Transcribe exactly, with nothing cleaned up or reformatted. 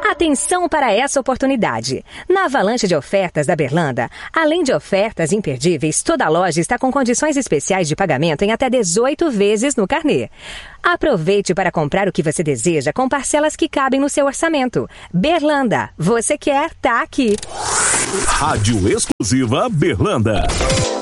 Atenção para essa oportunidade. Na avalanche de ofertas da Berlanda, além de ofertas imperdíveis, toda loja está com condições especiais de pagamento em até dezoito vezes no carnê. Aproveite para comprar o que você deseja com parcelas que cabem no seu orçamento. Berlanda, você quer, tá aqui. Rádio Exclusiva Berlanda.